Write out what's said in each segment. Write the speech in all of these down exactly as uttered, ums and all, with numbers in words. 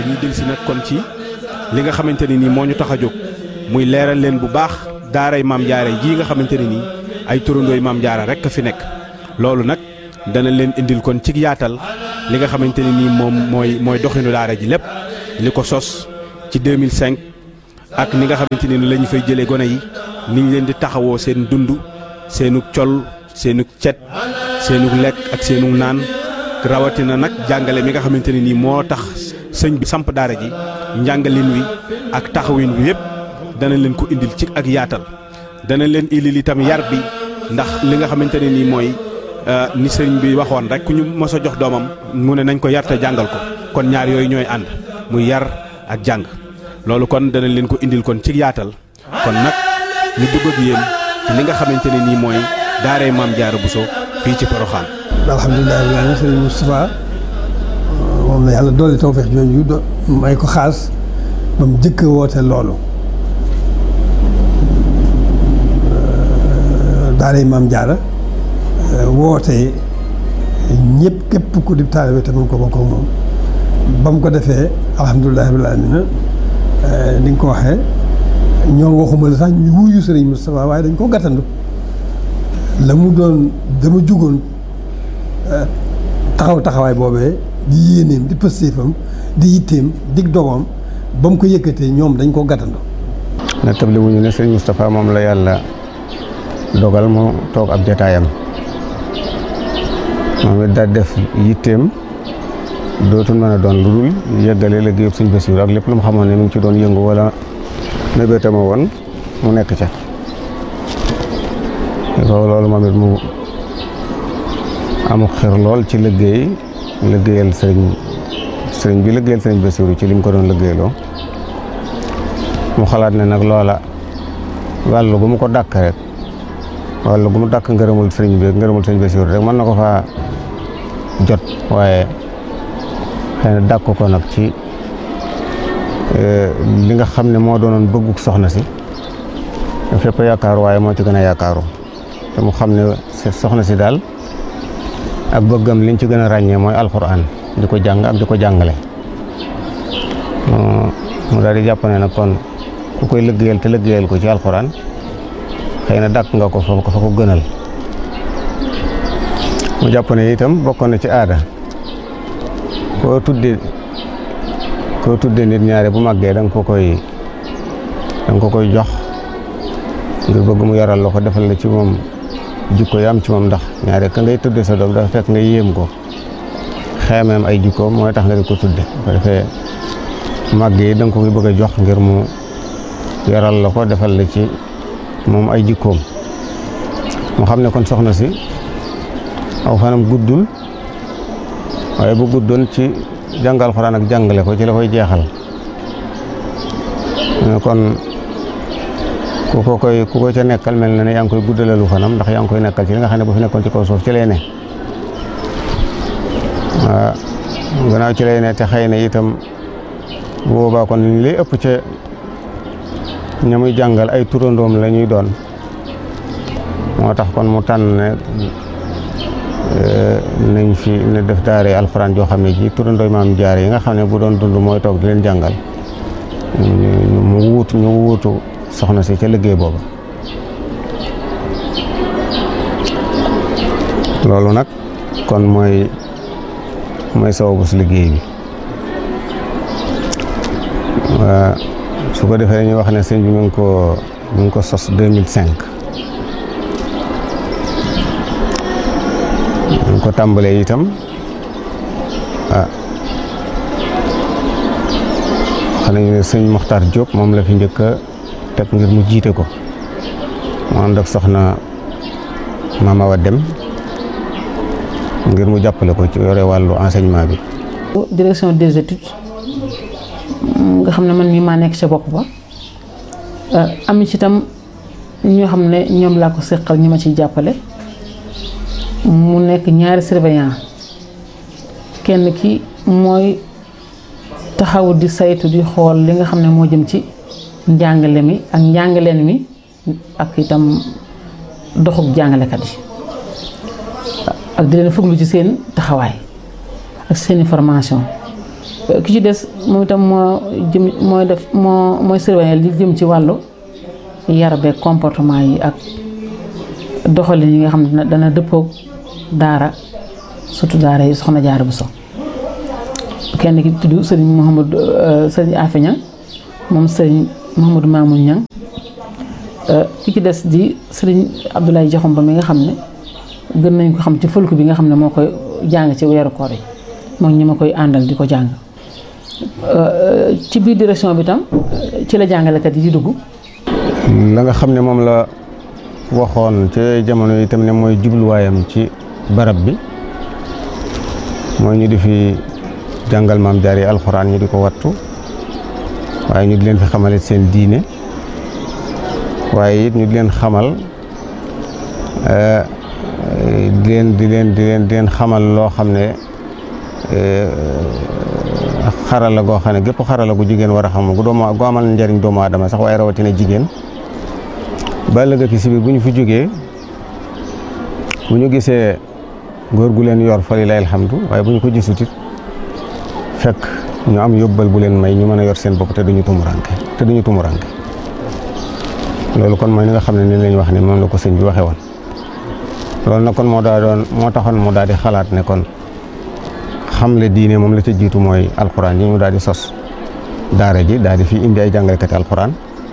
dañuy del si nag kon ci li nga xamante ne nii moo ñu tax a jóg muy leeral leen bu baax daaray maam jaara jii nga xamante ne nii ay turandooy maam jaara rek a fi nekk. loolu nag dana leen indil kon ci yaatal li nga xamante ne nii moom mooy mooy doxinu daara ji lépp li ko sos ci deux mille cinq ak ni nga xamante ne ni la ñu fay jëlee gone yi ni ñu leen di taxawoo seen dund seenu col seenu cet seenu lekk ak seenu naan rawatina nag jàngale mi nga xamante ne nii moo tax sëñ bi samp daara ji njàngalin wi ak taxawin wi yëpp dana leen ko indil ci ak yaatal dana leen indil itam yar bi ndax li nga xamante ne nii mooy ni sëñ bi waxoon rek ku ñu mos a jox doomam mu ne nañ ko yar te jàngal ko kon ñaar yooyu ñooy ànd muy yar ak jàng loolu kon dana leen ko indil kon ci yaatal kon nag ñu dugg ak yéen ci li nga xamante ne nii mooy daaray maam Jaara Buso fii ci Porokhane. alhamdulilah rabbil aalamiin sëriñ Moustapha moom la yàlla dolli tawfeex jooju do may ko xaas ba mu jëkk woote loolu daaray maam Jaara woote ñëpp képp ku di taalibe te mën ko bokk ak moom ba mu ko defee alhamdulilah rabbil aalamiin ni nga ko waxee ñoom waxuma la sax ñu wuyu sëriñ Moustapha waaye dañ ko gàttandu la mu doon dama jugoon taxaw taxawaay boobee di yéeneem di pëstéefam di yitteem dig dogoom ba mu ko yëkkatee ñoom dañ ko gàttandu. na table wuñu ne sëriñ Moustapha moom la yàlla dogal mu toog ab jataayam moom it daal def yitteem dootul mën a doon lu dul yëggale liggéey yëpp sëñ Bassirou ak lépp lu mu xamoon ne mi ngi ci doon yëngu wala mébétama woon mu nekk ca ko loolu moom it mu amuk xir lool ci liggéey liggéeyal sëriñ sëriñ bi liggéeyal sëriñ Bassirou ci li mu ko doon liggéeyloo mu xalaat ne nag loola wàllu gu mu ko dàkk rek wàllu gu mu dàkk ngërëmul sëriñ bi ngërëmul sëriñ Bassirou rek mën na ko faa jot waaye xëy na dàkk ko nag ci li nga xam ne moo doonoon bëgguk soxna si fépp yaakaaru waaye moo ci gën a yaakaaru te mu xam ne soxna si daal ak bëggam liñ ci gën a ràññee mooy alxuraan di ko jàng ak di ko jàngale mu daal di jàpp ne nag kon ku koy liggéeyal te liggéeyal ko ci alxuraan xëy na dàkk nga ko fa ko fa ko gënal mu jàpp ne itam bokkoon na ci aada koo tudde koo tudde nit ñaare bu màggee da nga ko koy da nga ko koy jox ngir bëgg mu yaral la ko defal la ci moom jikko yi am ci moom ndax ñaare ka ngay tudde sa doom dafa fekk nga yéem ko xeemeem ay jikkoom mooy tax nga di ko tudde bu defee màgg yi da nga ko koy bëgg a jox ngir mu yaral la ko defal la ci moom ay jikkoom mu xam ne kon soxna si aw fanam guddul waaye bu guddoon ci jàngal Alxuraan ak jàngale ko ci la koy jeexal kon ku ko koy ku ko ca nekkal mel na ne yaa ngi koy guddalalu fanam ndax yaa ngi koy nekkal ci li nga xam ne bu fi nekkoon ci kaw suuf ci lay ne waaw gannaaw ci lay ne te xëy na itam boobaa kon li ëpp ca ña muy jàngal ay turandoom la ñuy doon moo tax kon mu tànn ne nañ fi ne def daare alxuraan joo xam ne ji turandooy maam Jaara yi nga xam ne bu doon dund mooy toog di leen jàngal mu wuutu ñu wuutu soxna si ca liggéey boobu loolu nag kon mooy mooy sababu si liggéey bi waa su ko defee dañuy wax ne sëñ bi mu ngi ko mu ngi ko sos deux mille cinq ñu ko tàmbalee itam ah xam nañu ne sëñ Mokhtar Diop moom la fi njëkk a teg ngir mu jiite ko mu ànd ak soxna Mama Awa Dem ngir mu jàppale ko ci yore wàllu enseignement bi. direction des études nga xam ne man mii maa nekk ca bopp ba am ci itam ñoo xam ne ñoom laa ko seqal ñi ma ciy jàppale. mu nekk ñaari surveillant kenn ki mooy taxaw di saytu di xool li nga xam ne moo jëm ci njàngale mi ak njàngaleen mi ak itam doxub jàngalekat yi ak di leen fuglu ci seen taxawaay ak seeni formation ki ci des moom itam moo jëm mooy def moo mooy surveiller li jëm ci wàllu yar beeg comportement yi ak doxalin yi nga xam ne dana dëppoog daara surtout daara yi Soxna Jaara Buso kenn ki tudd sëriñ Mouhamadou sëriñ Afi Ñang moom sëriñ Mouhamadou Mamoun Ñang ki ci des di sëriñ Abdoulaye Jaxumba mi nga xam ne gën nañ ko xam ci fëlku bi nga xam ne moo koy jàng ci weeru koor yi moom ñi ma koy àndal di ko jàng ci biir direction bi tam ci la jàngalekat yi di dugg. la nga xam ne moom la waxoon ci jamono yi itam ne mooy jubluwaayam ci barab bi mooy ñu di fi jàngal maam jaar yi alxuraan ñu di ko wattu waaye ñu di leen fi xamale seen diine waaye it ñu di leen xamal di leen di leen di leen di leen xamal loo xam ne xarala goo xam ne gépp xarala gu jigéen war a xam gu doomu gu amal njariñ doomu aadama sax waaye rawatina jigéen ba ëllëg ak si biir bu ñu fi jógee bu ñu gisee góor gu leen yor fa lillahi alhamdu waaye bu ñu ko gisut it fekk ñu am yóbbal bu leen may ñu mën a yor seen bopp te duñu tumuranke te duñu tumuranke loolu kon mooy li nga xam ne ni lañ wax ne moom la ko sëñ bi waxee woon loolu nag kon moo daa doon moo taxoon mu daal di xalaat ne kon xamle diine moom la ca jiitu mooy alxuraan yi mu daal di sos daara ji daal di fi indi ay jàngalekati alxuraan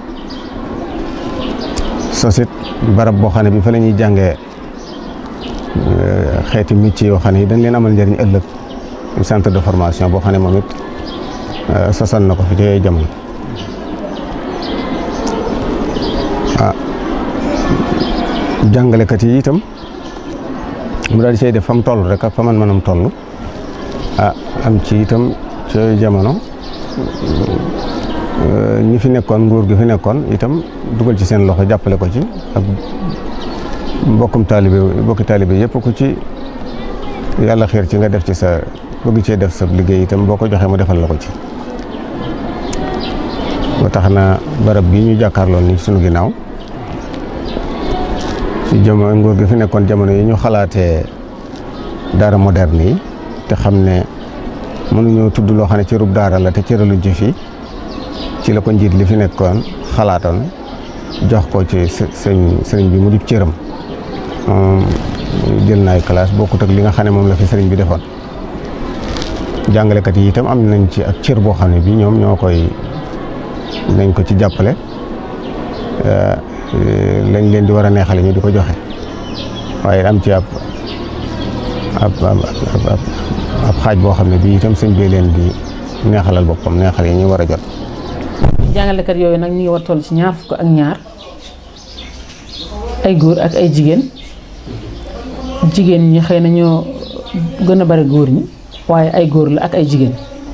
sosit barab boo xam ne bi fa la ñuy jàngee xeeti métier yoo xam ne yi dañ leen amal njëriñ ëllëg centre de formation boo xam ne moom it sosal na ko fi ci yooyu jamono ah jàngalekat yi itam mu daal di say def fa mu toll rek ak fa man manam toll ah am ci itam ci yooyu jamono ñi fi nekkoon nguur gi fi nekkoon itam dugal ci seen loxo jàppale ko ci ak mbokkum taalibe mbokki taalibe yëpp ku ci yàlla xiir ci nga def ci sa bëgg cee def sa liggéey itam boo ko joxee mu defal la ko ci ba tax na barab bii ñu jàkkaarloon ni sunu ginnaaw ci jamono nguur gi fi nekkoon jamono yi ñu xalaatee daara moderne yi te xam ne mënuñoo tudd loo xam ne cërub daara la te cëraluñ ci fii ci la ko njiit li fi nekkoon xalaatoon jox ko ci sëñ sëriñ bi mu di cëram jël naay classe bokkut ak li nga xam ne moom la fi sëriñ bi defoon jàngalekat yi itam am nañ ci ak cër boo xam ne bi ñoom ñoo koy nañ ko ci jàppale lañ leen di war a neexale ñu di ko joxe waaye am ci ab ab ab ab xaaj boo xam ne bii itam sëñ bi leen di neexalal boppam neexal yi ñu war a jot. jàngalekat yooyu nag ñu ngi war toll ci ñaar fukk ak ñaar ay góor ak ay jigéen jigéen ñi xëy na ñoo gën a bari góor ñi waaye ay góor la ak ay jigéen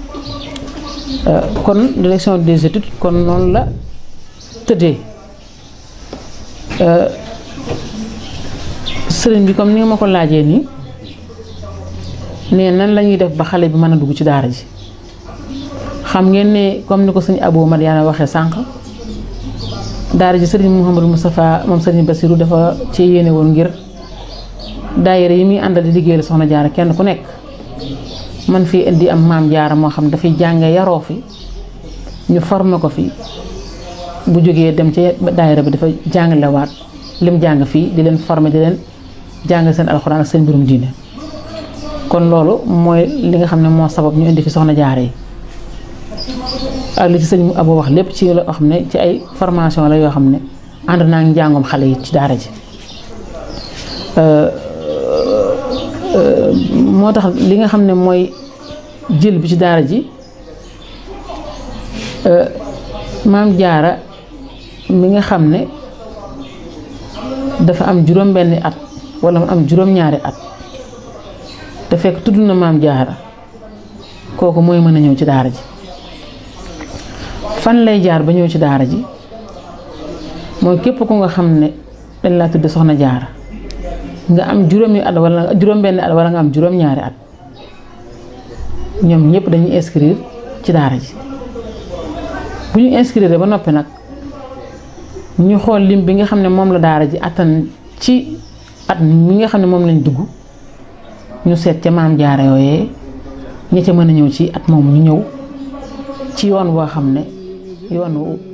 kon direction des études kon noonu la tëddee sëriñ bi comme ni nga ma ko laajee nii nee nan la ñuy def ba xale bi mën a dugg ci daara ji xam ngeen ne comme ni ko sëñ Abou Madiana waxee sànq daara ji sëriñ Mouhamadou Moustapha moom sëriñ Bassirou dafa ci yéene woon ngir daayira yi muy àndal di liggéeyal Soxna Jaara kenn ku nekk man fii indi am maam Jaara moo xam dafay jànge yaroo fi ñu formé ko fi bu jógee dem ci daayira bi dafa jàngalewaat lim jàng fii di leen formé di leen jàng seen alxuraan ak seen mbirum diine kon loolu mooy li nga xam ne moo sabab ñu indi fi Soxna Jaara yi ak li ci sëñ Abou wax lépp ci loo xam ne ci ay formation la yoo xam ne ànd naa ngi njàngoom xale yi ci daara ji moo tax li nga xam ne mooy jël bi ci daara ji maam Jaara mi nga xam ne dafa am juróom benni at wala mu am juróom ñaari at te fekk tudd na maam Jaara kooku mooy mën a ñëw ci daara ji fan lay jaar ba ñëw ci daara ji mooy képp ku nga xam ne dañ laa tudd Soxna Jaara nga am juróomi at wala juróom benni at wala nga am juróom ñaari at ñoom ñëpp dañuy inscrire ci daara ji bu ñu inscrire ba noppi nag ñu xool lim bi nga xam ne moom la daara ji attan ci at mi nga xam ne moom lañ dugg ñu seet ca maam Jaara yooyee ña ca mën a ñëw ci at moomu ñu ñëw ci yoon woo xam ne yoon wu